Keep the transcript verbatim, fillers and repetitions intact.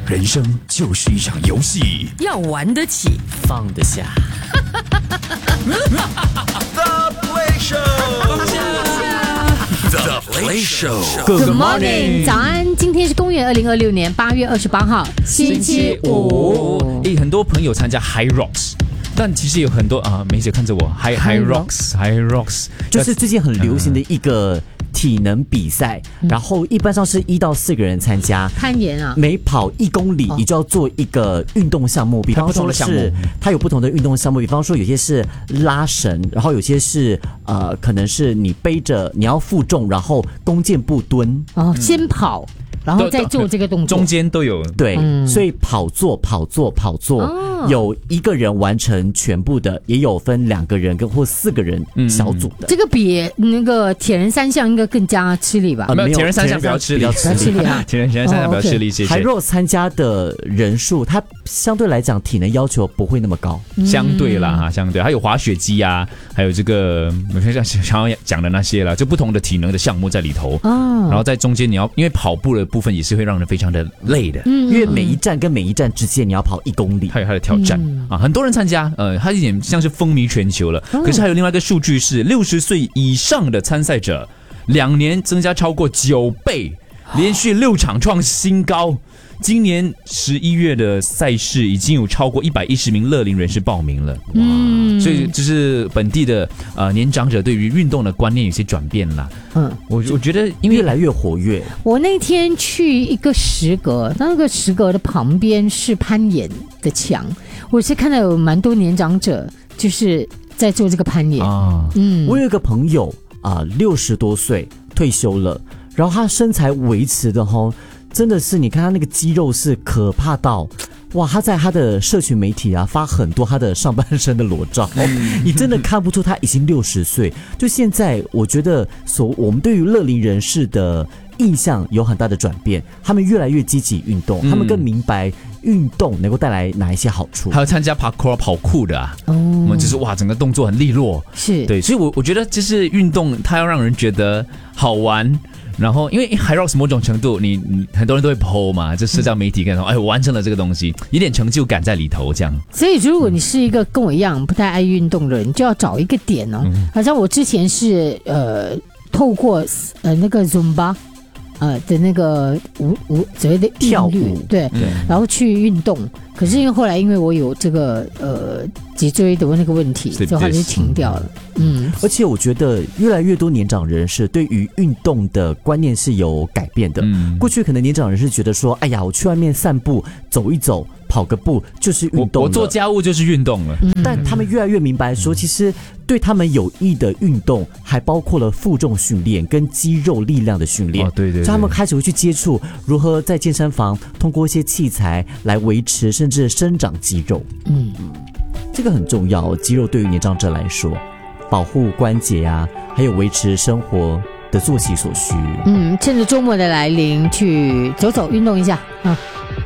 人生就是一场游戏， 要玩得起， 放得下。 The Play Show，The Play Show。 Good morning， 早安！今天是公元二零二六年八月二十八号，星期五。 诶，很多朋友参加 High Rocks， 但其实有很多啊，梅姐看着我 High High Rocks High Rocks， 就是最近很流行的一个体能比赛，嗯、然后一般上是一到四个人参加。 攀岩啊， 每跑一公里，你就要做一个运动项目，比方说是它有不同的运动项目，比方说有些是拉绳，然后有些是呃，可能是你背着你要负重，然后弓箭步蹲。 哦，先跑。然后再做这个动作， 中间都有对、嗯，所以跑做跑做跑做、哦，有一个人完成全部的，也有分两个人跟或四个人小组的。 嗯、这个比那个铁人三项应该更加吃力吧？ 呃、 没有，铁人三项比较吃力， 比较吃力啊！ 铁人三项比较吃力，谢谢。 High Rocks参加的人数，它相对来讲体能要求不会那么高， 嗯、相对啦哈，相对还有滑雪机啊，还有这个我想想要讲的那些啦，就不同的体能的项目在里头。哦，然后在中间你要因为跑步的部分也是会让人非常的累的， 嗯，因为每一站跟每一站之间你要跑一公里， 还有它的挑战、嗯、啊，很多人参加，呃，它有点像是风靡全球了。哦、可是还有另外一个数据是，六十岁以上的参赛者，两年增加超过九倍，连续六场创新高。今年十一月的赛事已经有超过一百一十名乐龄人士报名了，哇！嗯、所以就是本地的呃年长者对于运动的观念有些转变啦。嗯，我我觉得因为越来越活跃。 我那天去一个石阁，那个石阁的旁边是攀岩的墙，我是看到有蛮多年长者就是在做这个攀岩啊。 嗯，我有一个朋友啊，六十多岁退休了，然后他身材维持的齁。真的是，你看他那个肌肉是可怕到，哇！他在他的社群媒体啊发很多他的上半身的裸照，嗯、你真的看不出他已经六十岁。就现在，我觉得所我们对于乐龄人士的印象有很大的转变，他们越来越积极运动，嗯、他们更明白运动能够带来哪一些好处。 还有参加 parkour 跑酷的啊，哦、我们就是哇，整个动作很利落， 是对，所以我我觉得就是运动，它要让人觉得好玩。然后，因为 High Rocks 某种程度你，你很多人都会 po 嘛，就社交媒体跟说，哎，我完成了这个东西，有点成就感在里头，这样。 所以，如果你是一个跟我一样不太爱运动的人，就要找一个点哦。嗯、好像我之前是呃，透过呃那个 Zumba。呃的那个舞舞所谓的跳舞， 对，嗯、然后去运动。可是因为后来因为我有这个呃脊椎的那个问题，所以后来就停掉了。嗯， 而且我觉得越来越多年长人士对于运动的观念是有改变的。嗯，过去可能年长人士觉得说，哎呀，我去外面散步走一走。跑个步就是运动了， 我, 我做家务就是运动了。 但他们越来越明白说，其实对他们有益的运动还包括了负重训练跟肌肉力量的训练。 哦，对 对, 对， 所以他们开始会去接触如何在健身房通过一些器材来维持甚至生长肌肉。嗯，这个很重要，肌肉对于年长者来说，保护关节啊，还有维持生活的作息所需。 嗯，趁着周末的来临，去走走运动一下啊。